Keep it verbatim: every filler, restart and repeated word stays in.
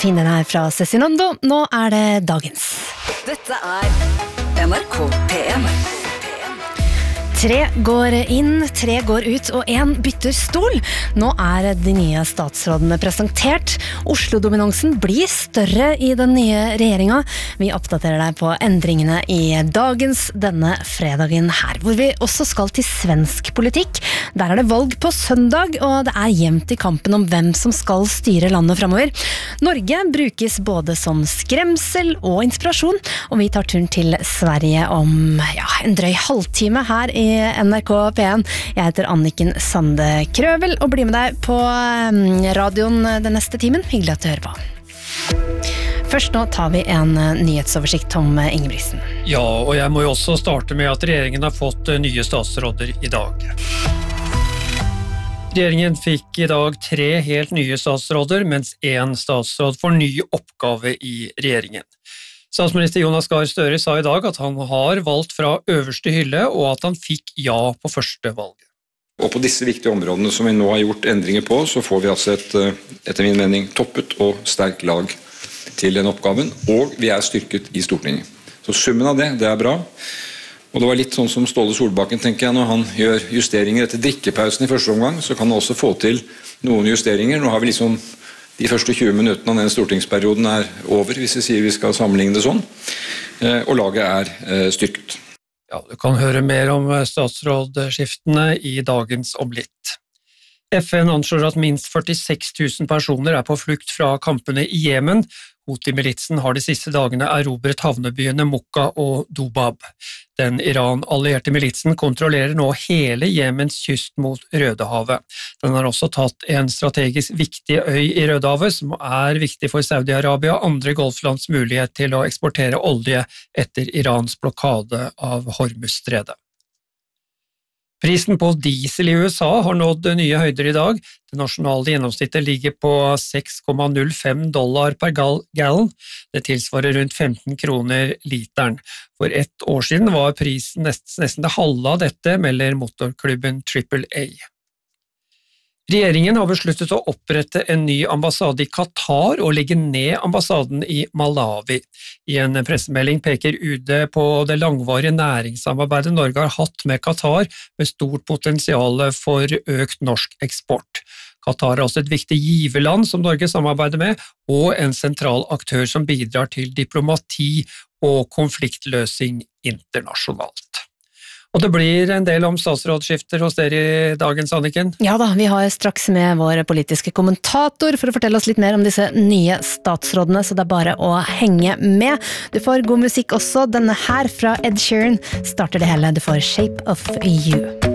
fin den her fra Cezinando. Nå er det dagens. Dette er N R K P M. Tre går inn, tre går ut, og en bytter stol. Nå er de nye statsrådene presentert. Oslo-dominansen blir større i den nye regjeringen. Vi oppdaterer deg på endringene i dagens denne fredagen her, hvor vi også skal til svensk politikk. Der er det valg på søndag, og det er jevnt i kampen om hvem som skal styre landet fremover. Norge brukes både som skremsel og inspirasjon, og vi tar turen til Sverige om ja, en drøy halvtime her i N R K P N. Jeg heter Anniken Sande Krøvel og blir med deg på radioen den neste timen. Hyggelig at du hører på. Først nå tar vi en nyhetsoversikt, Tom Ingebrigtsen. Ja, og jeg må jo også starte med at regjeringen har fått nye statsråder i dag. Regjeringen fikk i dag tre helt nye statsråder, mens en statsråd får ny oppgave i regjeringen. Statsminister Jonas Gahr Støre sa i dag at han har valgt fra øverste hylle, og at han fikk ja på første valget. Og på disse viktige områdene som vi nå har gjort endringer på, så får vi altså et, etter min mening, toppet og sterkt lag til den oppgaven, og vi er styrket i Stortinget. Så summen av det, det er bra. Og det var litt sånn som Ståle Solbakken, tenker jeg, når han gjør justeringer etter drikkepausen i første omgang, så kan han også få til noen justeringer. Nå har vi liksom de første tjue minuttene av denne stortingsperioden er over, hvis vi sier vi skal sammenligne det sånn, og laget er styrket. Ja, du kan høre mer om statsrådskiftene i dagens Omelett. F N anslår at minst førtiseks tusen personer er på flukt fra kampene i Jemen. Houthi-militsen har de siste dagene erobret havnebyene Mokka og Dobab. Den Iran-allierte militsen kontrollerer nå hele Jemens kyst mot Rødehavet. Den har også tatt en strategisk viktig øy i Rødehavet, som er viktig for Saudi-Arabia og andre golflands mulighet til å eksportere olje etter Irans blokade av Hormuzstredet. Prisen på diesel i U S A har nådd nye høyder i dag. Det nasjonale gjennomsnittet ligger på seks komma null fem dollar per gallon. Det tilsvarer rundt femten kroner literen. For ett år siden var prisen nesten det halve av dette, melder motorklubben Triple A. Regjeringen har besluttet å opprette en ny ambassade i Qatar og legge ned ambassaden i Malawi. I en pressemelding peker U D på det langvarige næringssamarbeidet Norge har hatt med Qatar, med stort potensial for økt norsk eksport. Qatar er også et viktig giverland som Norge samarbeider med, og en sentral aktør som bidrar til diplomati og konfliktløsning internasjonalt. Og det blir en del om statsrådsskifter hos dere i dagens, Anniken? Ja da, vi har straks med vår politiske kommentator for å fortelle oss litt mer om disse nye statsrådene, så det er bare å henge med. Du får god musikk også. Denne her fra Ed Sheeran starter det hele. Du får Shape of You.